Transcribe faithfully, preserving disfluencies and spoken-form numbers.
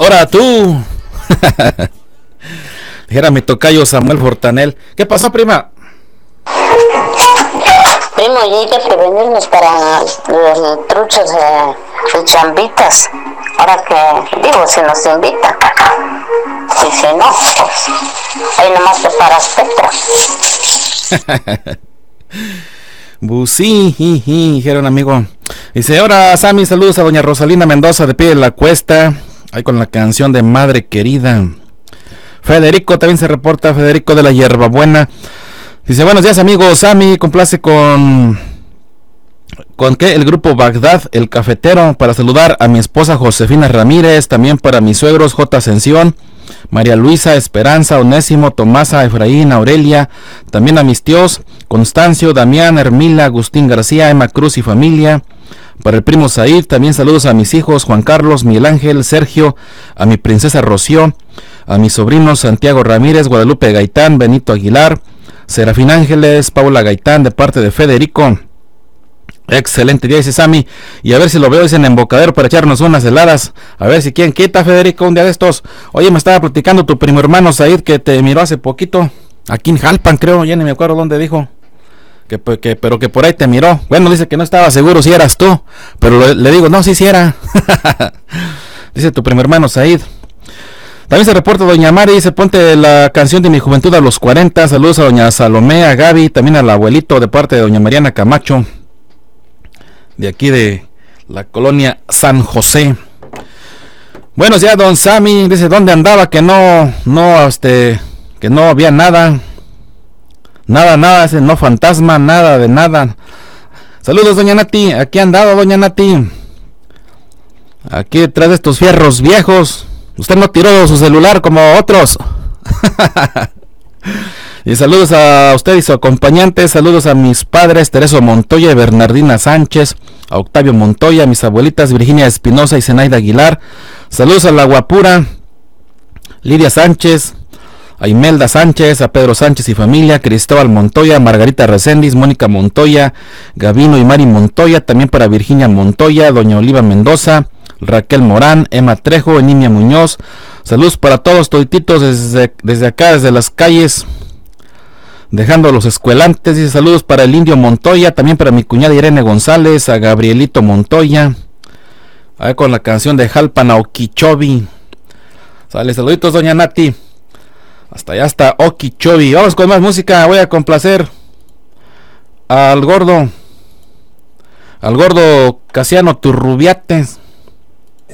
Ahora tú. Dijera mi tocayo Samuel Fortanel. ¿Qué pasó, prima? Primo, y hay que prevenirnos para los truchos de, de chambitas. Ahora que, digo, si nos invitan. Y si no, pues ahí nomás te paras Petra. Busí, dijeron amigo. Dice, ahora Sammy, saludos a doña Rosalina Mendoza de Pie de la Cuesta. Ahí con la canción de Madre Querida. Federico también se reporta, Federico de la Hierbabuena. Dice, buenos días amigos, Sammy, complace con... ¿Con qué? El grupo Bagdad, el cafetero, para saludar a mi esposa Josefina Ramírez, también para mis suegros J. Ascensión, María Luisa, Esperanza, Onésimo, Tomasa, Efraín, Aurelia, también a mis tíos Constancio, Damián, Hermila, Agustín García, Emma Cruz y familia. Para el primo Said, también saludos a mis hijos Juan Carlos, Miguel Ángel, Sergio, a mi princesa Rocío, a mis sobrinos Santiago Ramírez, Guadalupe Gaitán, Benito Aguilar, Serafín Ángeles, Paula Gaitán, de parte de Federico. Excelente día, dice Sammy, y a ver si lo veo en Embocadero para echarnos unas heladas, a ver si quién quita, Federico, un día de estos. Oye, me estaba platicando tu primo hermano Said que te miró hace poquito, aquí en Jalpan creo, ya ni me acuerdo dónde dijo, que, que pero que por ahí te miró. Bueno, dice que no estaba seguro si eras tú, pero le, le digo, no, sí, sí era. Dice tu primo hermano Said. También se reporta doña Mari, dice, ponte la canción de mi juventud a los cuarenta, saludos a doña Salomé, a Gaby, también al abuelito de parte de doña Mariana Camacho, de aquí de la colonia San José. Buenos días, don Sammy, dice, ¿dónde andaba? Que no, no, este, que no había nada, nada, nada, ese no fantasma, nada de nada. Saludos, doña Nati, aquí andaba, doña Nati, aquí detrás de estos fierros viejos. Usted no tiró su celular como otros. Y saludos a usted y su acompañante. Saludos a mis padres Tereso Montoya y Bernardina Sánchez, a Octavio Montoya, a mis abuelitas Virginia Espinosa y Zenaida Aguilar. Saludos a la guapura Lidia Sánchez, a Imelda Sánchez, a Pedro Sánchez y familia, Cristóbal Montoya, Margarita Reséndiz, Mónica Montoya, Gavino y Mari Montoya, también para Virginia Montoya, doña Oliva Mendoza, Raquel Morán, Emma Trejo, Enimia Muñoz. Saludos para todos todititos desde, desde acá, desde las calles, dejando a los escuelantes. Dice, saludos para el Indio Montoya, también para mi cuñada Irene González, a Gabrielito Montoya, a ver, con la canción de Jalpan a Okeechobee. Sale, saluditos, doña Nati, hasta allá está Okeechobee. Vamos con más música. Voy a complacer al gordo, al gordo Casiano Turrubiates.